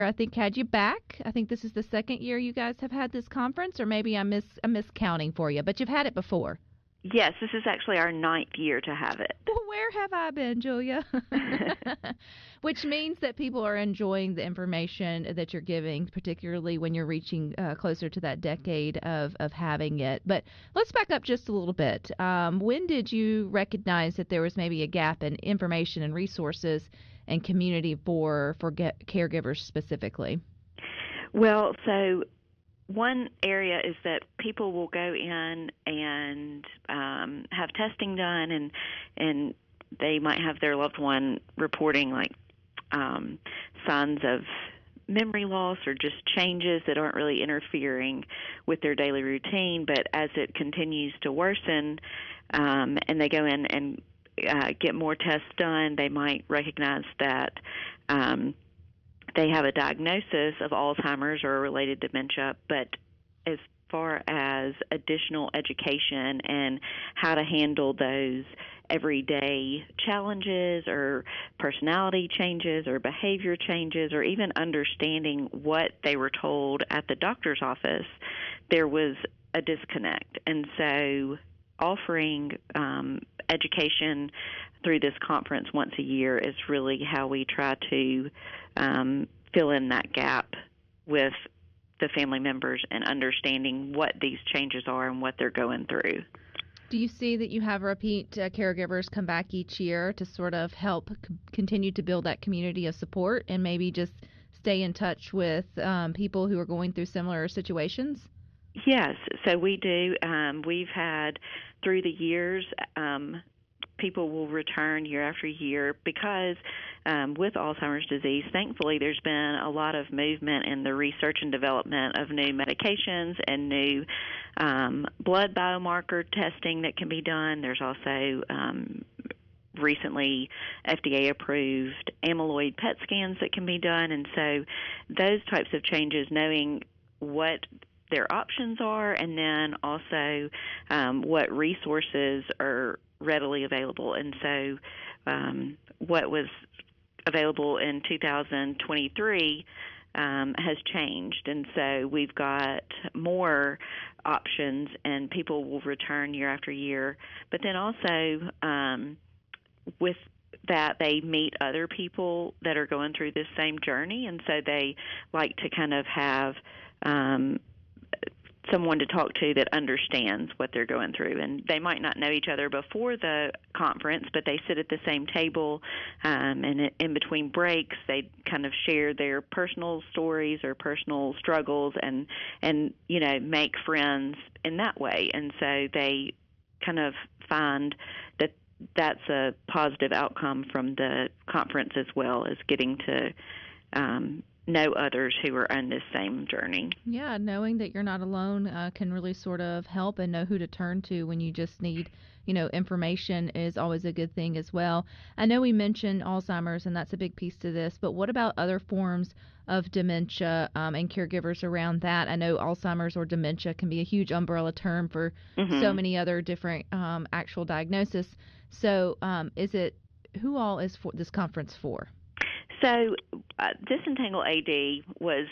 I think had you back. I think this is the second year you guys have had this conference, or maybe I'm miscounting for you, but you've had it before. Yes, this is actually our ninth year to have it. Well, where have I been, Julia? Which means that people are enjoying the information that you're giving, particularly when you're reaching closer to that decade of having it. But let's back up just a little bit. When did you recognize that there was maybe a gap in information and resources and community for caregivers specifically? Well, so one area is that people will go in and have testing done, and they might have their loved one reporting like signs of memory loss or just changes that aren't really interfering with their daily routine. But as it continues to worsen, and they go in and get more tests done, they might recognize that they have a diagnosis of Alzheimer's or related dementia, but as far as additional education and how to handle those everyday challenges or personality changes or behavior changes or even understanding what they were told at the doctor's office, there was a disconnect. And so offering education through this conference once a year is really how we try to fill in that gap with the family members and understanding what these changes are and what they're going through. Do you see that you have repeat caregivers come back each year to sort of help continue to build that community of support and maybe just stay in touch with people who are going through similar situations? Yes, so we do. We've had, through the years, people will return year after year because with Alzheimer's disease, thankfully, there's been a lot of movement in the research and development of new medications and new blood biomarker testing that can be done. There's also recently FDA-approved amyloid PET scans that can be done. And so those types of changes, knowing what their options are and then also what resources are readily available. And so what was available in 2023 has changed. And so we've got more options and people will return year after year. But then also with that, they meet other people that are going through this same journey. And so they like to kind of have someone to talk to that understands what they're going through. And they might not know each other before the conference, but they sit at the same table, and in between breaks, they kind of share their personal stories or personal struggles and you know, make friends in that way. And so they kind of find that that's a positive outcome from the conference as well as getting to know others who are on this same journey. Yeah, knowing that you're not alone can really sort of help, and know who to turn to when you just need, information is always a good thing as well. I know we mentioned Alzheimer's, and that's a big piece to this, but what about other forms of dementia and caregivers around that? I know Alzheimer's or dementia can be a huge umbrella term for so many other different actual diagnoses. So who all is this conference for? So Disentangle AD was,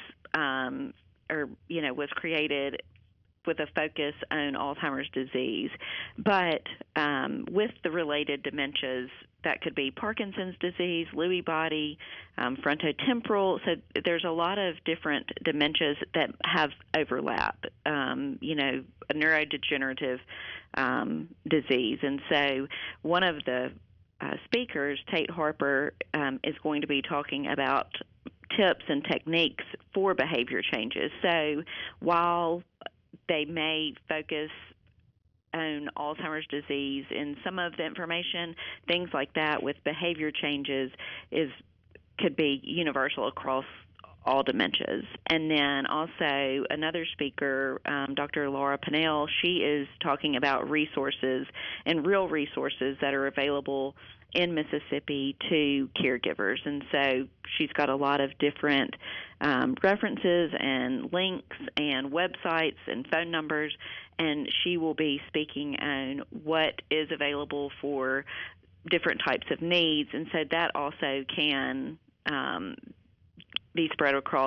was created with a focus on Alzheimer's disease, but with the related dementias, that could be Parkinson's disease, Lewy body, frontotemporal. So there's a lot of different dementias that have overlap, a neurodegenerative disease. And so one of the speakers, Tate Harper, is going to be talking about tips and techniques for behavior changes. So while they may focus on Alzheimer's disease in some of the information, things like that with behavior changes could be universal across all dementias. And then also another speaker, Dr. Laura Pinnell, she is talking about resources and real resources that are available in Mississippi to caregivers. And so she's got a lot of different references and links and websites and phone numbers, and she will be speaking on what is available for different types of needs. And so that also can be spread across